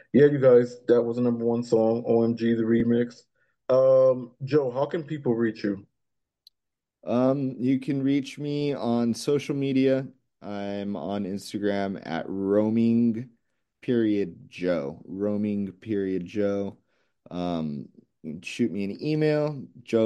Yeah, you guys, that was the number one song, OMG, the remix. Joe, how can people reach you? You can reach me on social media. I'm on Instagram at roaming period Joe. You can shoot me an email,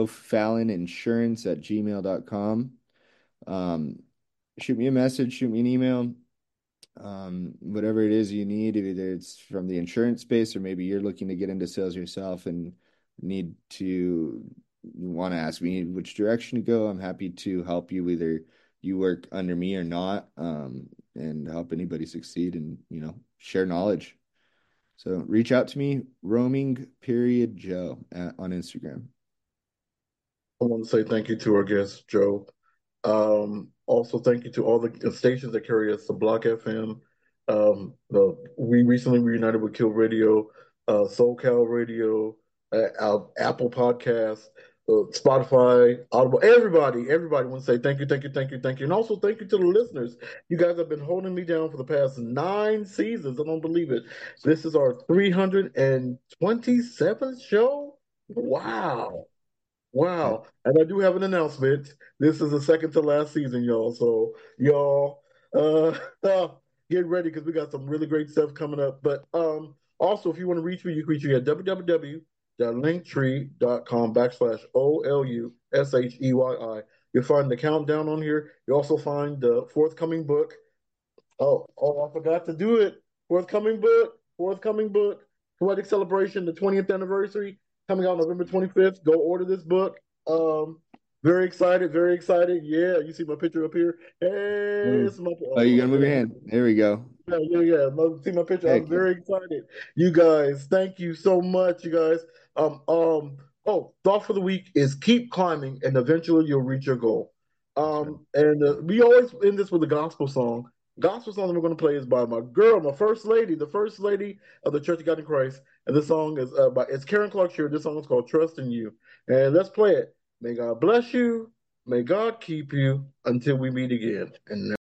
joefalloninsurance@gmail.com. Um, Shoot me a message, shoot me an email. Whatever it is you need, either it's from the insurance space or maybe you're looking to get into sales yourself and need to you want to ask me which direction to go. I'm happy to help you, whether you work under me or not, and help anybody succeed and share knowledge. So reach out to me, roaming period Joe on Instagram. I want to say thank you to our guest, Joe. Also, thank you to all the stations that carry us, the Block FM. We recently reunited with Kill Radio, SoCal Radio, Apple Podcasts, Spotify, Audible. Everybody want to say thank you, thank you, thank you, thank you. And also thank you to the listeners. You guys have been holding me down for the past 9 seasons. I don't believe it. This is our 327th show. Wow. Yeah. Wow. And I do have an announcement. This is the second to last season, y'all. So y'all uh get ready because we got some really great stuff coming up. But also if you want to reach me, you can reach me at www.linktree.com/OLUSHEYI. You'll find the countdown on here. You also find the forthcoming book. I forgot to do it. Forthcoming book, Poetic Celebration, the 20th anniversary, coming out November 25th. Go order this book. Um, Very excited, very excited. Yeah, you see my picture up here. Hey, Oh, it's my you oh, gotta move your hand. There we go. yeah. See my picture. I'm Heck yeah. very excited. You guys, thank you so much, you guys. Thought for the week is keep climbing and eventually you'll reach your goal. That's right. And we always end this with a gospel song. Gospel song that we're going to play is by my girl, my first lady, the first lady of the Church of God in Christ. And this song is it's Karen Clark Sheard. This song is called Trust in You. And let's play it. May God bless you. May God keep you until we meet again. And